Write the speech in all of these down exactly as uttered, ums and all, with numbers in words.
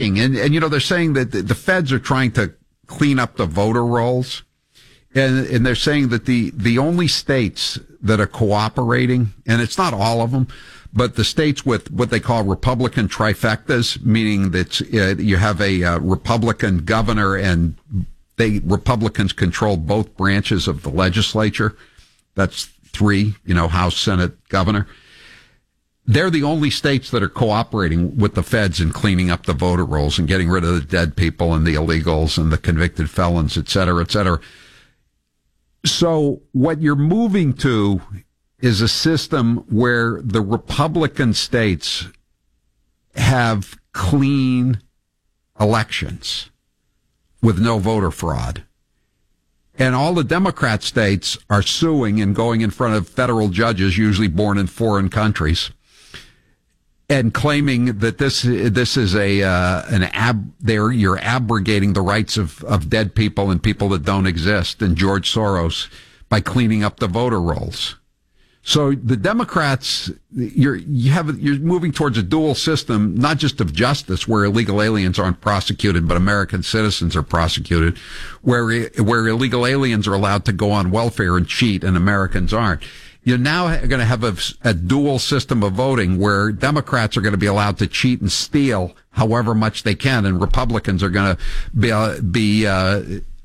shocking. And, and, you know, they're saying that the, the feds are trying to clean up the voter rolls. And, and they're saying that the, the only states that are cooperating, and it's not all of them, but the states with what they call Republican trifectas, meaning that uh, you have a uh, Republican governor and they Republicans control both branches of the legislature. That's three, you know, House, Senate, governor. They're the only states that are cooperating with the feds in cleaning up the voter rolls and getting rid of the dead people and the illegals and the convicted felons, et cetera, et cetera. So what you're moving to is a system where the Republican states have clean elections with no voter fraud. And all the Democrat states are suing and going in front of federal judges, usually born in foreign countries, and claiming that this this is a uh, an ab there you're abrogating the rights of, of dead people and people that don't exist and George Soros by cleaning up the voter rolls. So the Democrats, you're you have you're moving towards a dual system, not just of justice, where illegal aliens aren't prosecuted, but American citizens are prosecuted, where where illegal aliens are allowed to go on welfare and cheat, and Americans aren't. You're now going to have a, a dual system of voting where Democrats are going to be allowed to cheat and steal however much they can, and Republicans are going to be uh, be uh,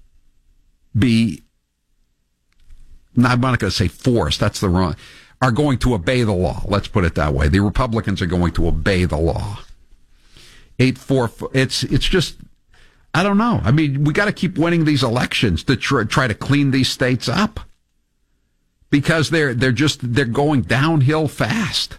be. No, I'm not going to say forced. That's the wrong. Are going to obey the law. Let's put it that way. The Republicans are going to obey the law. Eight four. It's it's just. I don't know. I mean, we got to keep winning these elections to try, try to clean these states up, because they're they're just they're going downhill fast.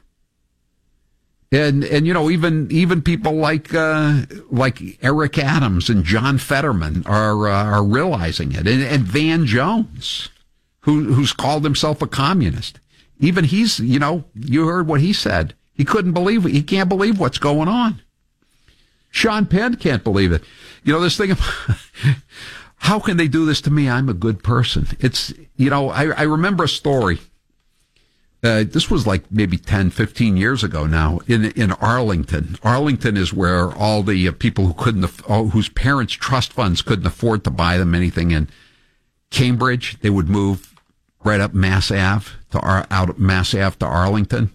And and you know, even even people like uh, like Eric Adams and John Fetterman are uh, are realizing it, and, and Van Jones, who who's called himself a communist. Even he's, you know, you heard what he said. He couldn't believe it. He can't believe what's going on. Sean Penn can't believe it. You know, this thing of how can they do this to me? I'm a good person. It's, you know, I, I remember a story. Uh, this was like maybe ten, fifteen years ago now in, in Arlington. Arlington is where all the uh, people who couldn't, uh, whose parents' trust funds couldn't afford to buy them anything in Cambridge, they would move right up Mass Ave to Ar- out Mass Ave to Arlington.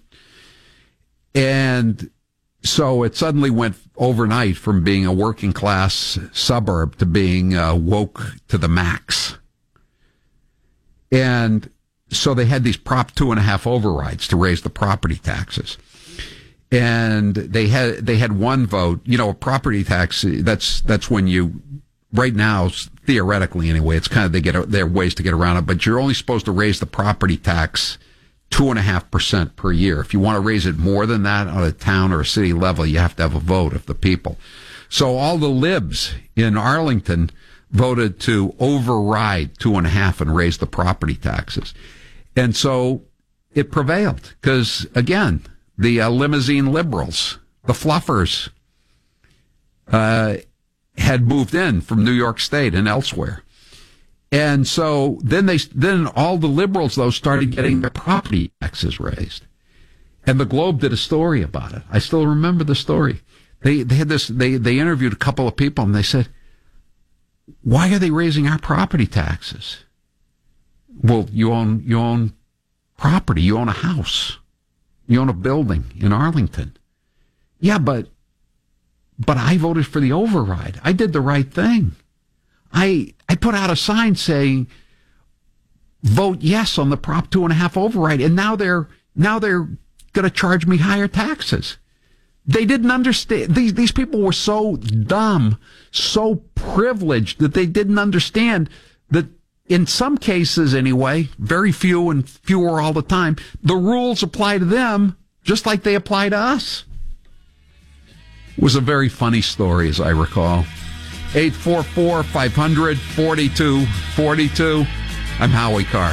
And so it suddenly went overnight from being a working class suburb to being uh, woke to the max. And so they had these Prop two and a half overrides to raise the property taxes. And they had, they had one vote, you know, a property tax, that's, that's when you, right now, theoretically anyway, it's kind of, they get, there are ways to get around it, but you're only supposed to raise the property tax two and a half percent per year. If you want to raise it more than that on a town or a city level, you have to have a vote of the people. So all the libs in Arlington voted to override two and a half and raise the property taxes. And so it prevailed because, again, the uh, limousine liberals, the fluffers, uh, had moved in from New York State and elsewhere. And so then they, then all the liberals, though, started getting their property taxes raised. And the Globe did a story about it. I still remember the story. They, they had this, they, they interviewed a couple of people and they said, why are they raising our property taxes? Well, you own, you own property. You own a house. You own a building in Arlington. Yeah, but But I voted for the override. I did the right thing. I I put out a sign saying, vote yes on the Prop two and a half override. And now they're now they're going to charge me higher taxes. They didn't understand. These these people were so dumb, so privileged that they didn't understand that in some cases anyway, very few and fewer all the time, the rules apply to them just like they apply to us. It was a very funny story, as I recall. eight four four, five hundred, forty-two forty-two. I'm Howie Carr.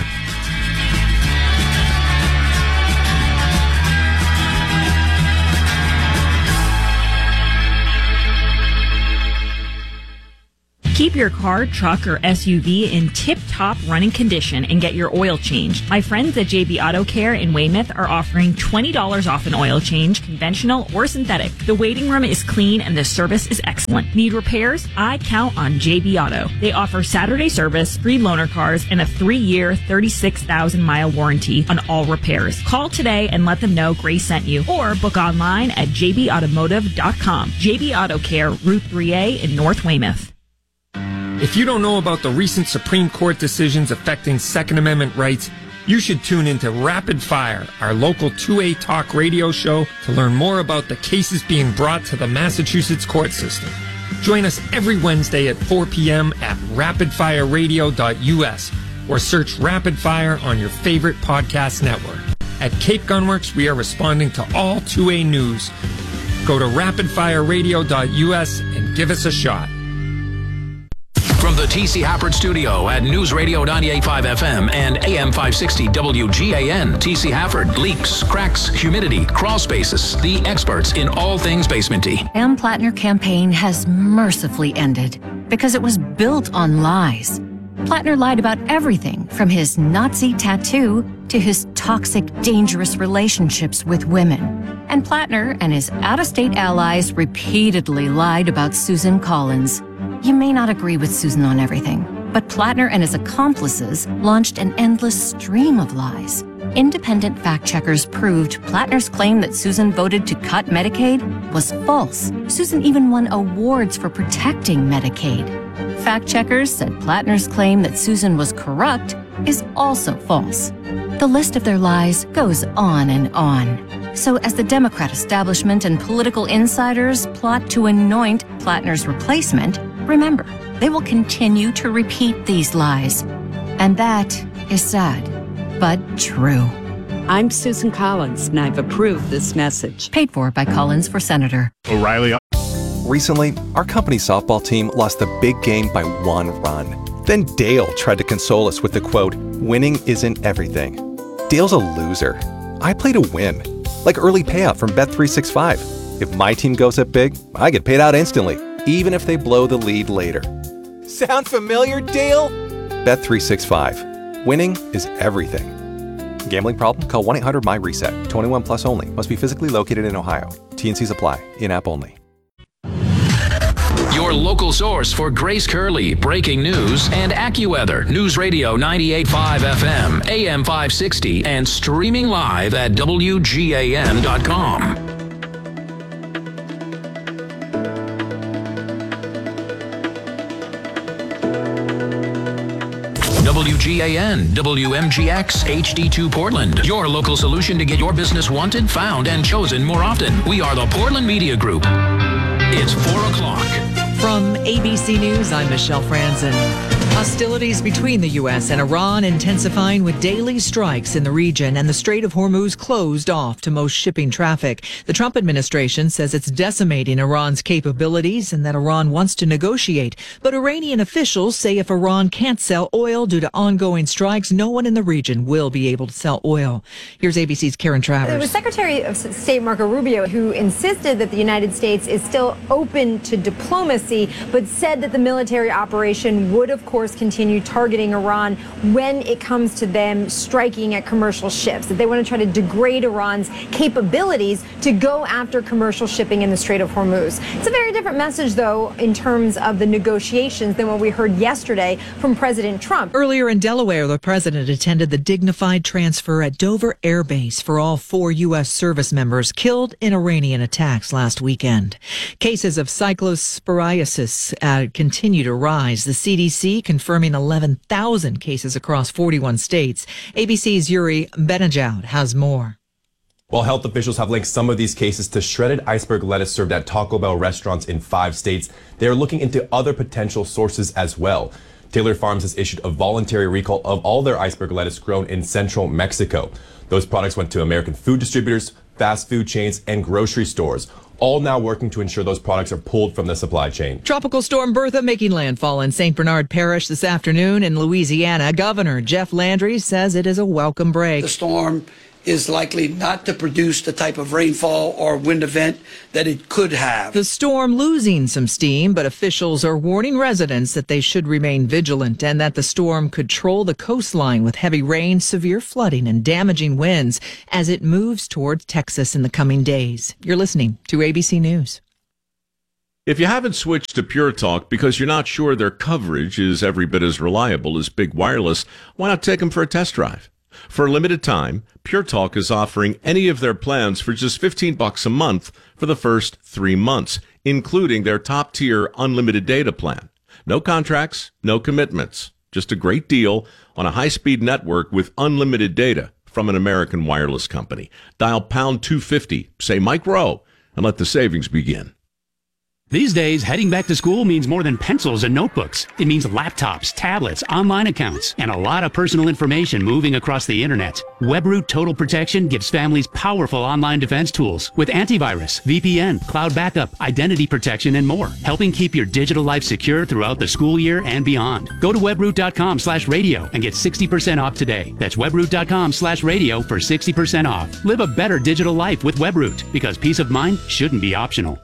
Keep your car, truck, or S U V in tip-top running condition and get your oil changed. My friends at J B Auto Care in Weymouth are offering twenty dollars off an oil change, conventional or synthetic. The waiting room is clean and the service is excellent. Need repairs? I count on J B Auto. They offer Saturday service, free loaner cars, and a three-year, thirty-six thousand mile warranty on all repairs. Call today and let them know Grace sent you, or book online at j b automotive dot com. J B Auto Care, Route three A in North Weymouth. If you don't know about the recent Supreme Court decisions affecting Second Amendment rights, you should tune into Rapid Fire, our local two A talk radio show, to learn more about the cases being brought to the Massachusetts court system. Join us every Wednesday at four p.m. at rapid fire radio dot u s or search Rapid Fire on your favorite podcast network. At Cape Gunworks, we are responding to all two A news. Go to rapid fire radio dot u s and give us a shot. From the T C Hafford Studio at News Radio ninety-eight point five F M and A M five sixty W G A N, T C Hafford, leaks, cracks, humidity, crawl spaces, the experts in all things basementy. Ann Plattner campaign has mercifully ended because it was built on lies. Plattner lied about everything from his Nazi tattoo to his toxic, dangerous relationships with women. And Plattner and his out-of-state allies repeatedly lied about Susan Collins. You may not agree with Susan on everything, but Plattner and his accomplices launched an endless stream of lies. Independent fact-checkers proved Plattner's claim that Susan voted to cut Medicaid was false. Susan even won awards for protecting Medicaid. Fact-checkers said Plattner's claim that Susan was corrupt is also false. The list of their lies goes on and on. So as the Democrat establishment and political insiders plot to anoint Plattner's replacement, remember, they will continue to repeat these lies. And that is sad, but true. I'm Susan Collins, and I've approved this message. Paid for by Collins for Senator. O'Reilly. Recently, our company softball team lost the big game by one run. Then Dale tried to console us with the quote, "Winning isn't everything." Dale's a loser. I play to win. Like early payout from Bet three sixty-five. If my team goes up big, I get paid out instantly, even if they blow the lead later. Sound familiar, Dale? Bet three sixty-five. Winning is everything. Gambling problem? Call one eight hundred M Y reset. twenty-one plus only. Must be physically located in Ohio. T and Cs apply. In-app only. Your local source for Grace Curley, breaking news, and AccuWeather. News Radio ninety-eight point five F M, A M five sixty, and streaming live at W G A N dot com. W G A N, W M G X, H D two Portland. Your local solution to get your business wanted, found, and chosen more often. We are the Portland Media Group. It's four o'clock. From A B C News, I'm Michelle Franzen. Hostilities between the U S and Iran intensifying with daily strikes in the region, and the Strait of Hormuz closed off to most shipping traffic. The Trump administration says it's decimating Iran's capabilities and that Iran wants to negotiate. But Iranian officials say if Iran can't sell oil due to ongoing strikes, no one in the region will be able to sell oil. Here's A B C's Karen Travers. It was Secretary of State Marco Rubio who insisted that the United States is still open to diplomacy, but said that the military operation would, of course, continue targeting Iran when it comes to them striking at commercial ships, that they want to try to degrade Iran's capabilities to go after commercial shipping in the Strait of Hormuz. It's a very different message, though, in terms of the negotiations than what we heard yesterday from President Trump. Earlier in Delaware, the president attended the dignified transfer at Dover Air Base for all four U S service members killed in Iranian attacks last weekend. Cases of cyclosporiasis uh, continue to rise. The C D C confirming eleven thousand cases across forty-one states. A B C's Yuri Benajoud has more. While health officials have linked some of these cases to shredded iceberg lettuce served at Taco Bell restaurants in five states, they are looking into other potential sources as well. Taylor Farms has issued a voluntary recall of all their iceberg lettuce grown in central Mexico. Those products went to American food distributors, fast food chains, and grocery stores, all now working to ensure those products are pulled from the supply chain. Tropical storm Bertha making landfall in Saint Bernard Parish this afternoon in Louisiana. Governor Jeff Landry says it is a welcome break. The storm is likely not to produce the type of rainfall or wind event that it could have. The storm losing some steam, but officials are warning residents that they should remain vigilant and that the storm could troll the coastline with heavy rain, severe flooding, and damaging winds as it moves towards Texas in the coming days. You're listening to A B C News. If you haven't switched to Pure Talk because you're not sure their coverage is every bit as reliable as Big Wireless, why not take them for a test drive? For a limited time, Pure Talk is offering any of their plans for just fifteen bucks a month for the first three months, including their top-tier unlimited data plan. No contracts, no commitments. Just a great deal on a high-speed network with unlimited data from an American wireless company. Dial pound two fifty, say Mike Rowe, and let the savings begin. These days, heading back to school means more than pencils and notebooks. It means laptops, tablets, online accounts, and a lot of personal information moving across the internet. WebRoot Total Protection gives families powerful online defense tools with antivirus, V P N, cloud backup, identity protection, and more, helping keep your digital life secure throughout the school year and beyond. Go to webroot.com slash radio and get sixty percent off today. That's webroot.com slash radio for sixty percent off. Live a better digital life with WebRoot, because peace of mind shouldn't be optional.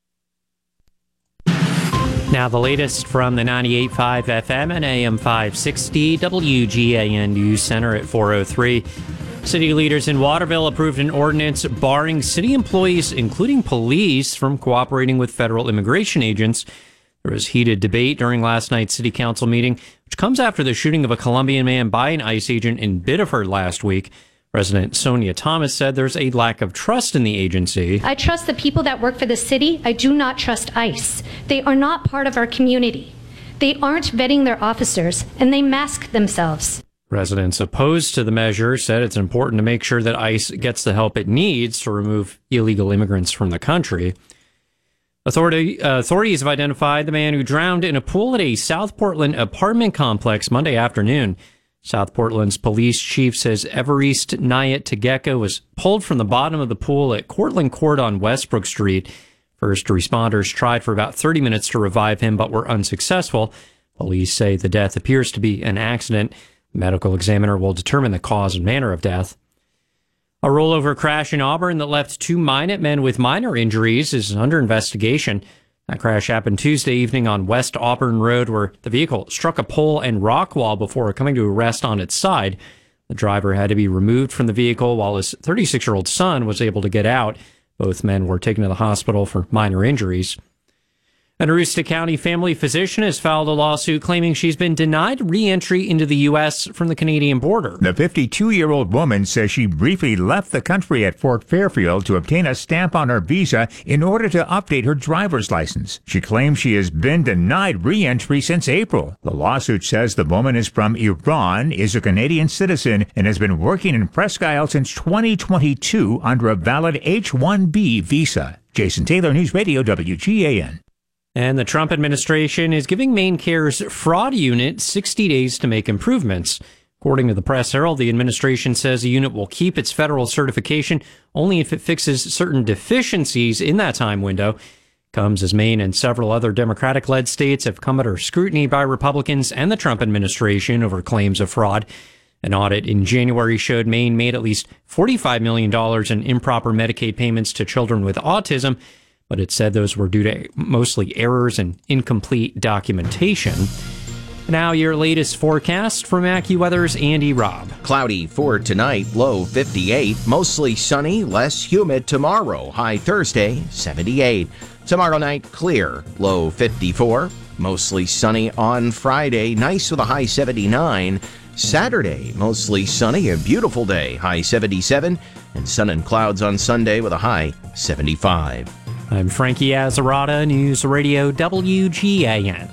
Now the latest from the ninety-eight point five F M and A M five sixty W G A N News Center at four oh three. City leaders in Waterville approved an ordinance barring city employees, including police, from cooperating with federal immigration agents. There was heated debate during last night's city council meeting, which comes after the shooting of a Colombian man by an ICE agent in Biddeford last week. Resident Sonia Thomas said there's a lack of trust in the agency. I trust the people that work for the city. I do not trust ICE. They are not part of our community. They aren't vetting their officers, and they mask themselves. Residents opposed to the measure said it's important to make sure that ICE gets the help it needs to remove illegal immigrants from the country. Authority, uh, authorities have identified the man who drowned in a pool at a South Portland apartment complex Monday afternoon. South Portland's police chief says Everest Nayat Tegeka was pulled from the bottom of the pool at Cortland Court on Westbrook Street. First responders tried for about thirty minutes to revive him, but were unsuccessful. Police say the death appears to be an accident. The medical examiner will determine the cause and manner of death. A rollover crash in Auburn that left two Minutemen with minor injuries is under investigation. That crash happened Tuesday evening on West Auburn Road, where the vehicle struck a pole and rock wall before coming to a rest on its side. The driver had to be removed from the vehicle while his thirty-six-year-old son was able to get out. Both men were taken to the hospital for minor injuries. An Aroostook County family physician has filed a lawsuit claiming she's been denied re-entry into the U S from the Canadian border. The fifty-two-year-old woman says she briefly left the country at Fort Fairfield to obtain a stamp on her visa in order to update her driver's license. She claims she has been denied re-entry since April. The lawsuit says the woman is from Iran, is a Canadian citizen, and has been working in Presque Isle since twenty twenty-two under a valid H one B visa. Jason Taylor, News Radio W G A N. And the Trump administration is giving MaineCare's fraud unit sixty days to make improvements. According to the Press Herald, the administration says the unit will keep its federal certification only if it fixes certain deficiencies in that time window. Comes as Maine and several other Democratic-led states have come under scrutiny by Republicans and the Trump administration over claims of fraud. An audit in January showed Maine made at least forty-five million dollars in improper Medicaid payments to children with autism, but it said those were due to mostly errors and incomplete documentation. Now your latest forecast from AccuWeather's Andy Robb. Cloudy for tonight, low fifty-eight. Mostly sunny, less humid tomorrow. High Thursday, seventy-eight. Tomorrow night, clear, low fifty-four. Mostly sunny on Friday, nice with a high seventy-nine. Saturday, mostly sunny, a beautiful day, high seventy-seven. And sun and clouds on Sunday with a high seventy-five. I'm Frankie Azzarata, News Radio W G A N.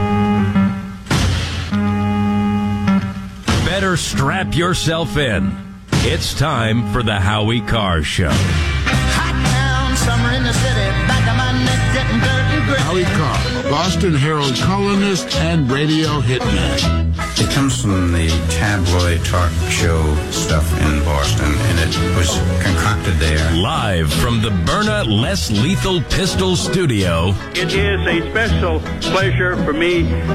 Better strap yourself in. It's time for the Howie Carr Show. Hot town, summer in the city, back of my neck getting dirt and gritty. Howie Carr, Boston Herald columnist and radio hitman. It comes from the tabloid talk show stuff in Boston, and it was concocted there. Live from the Byrna Less Lethal Pistol Studio. It is a special pleasure for me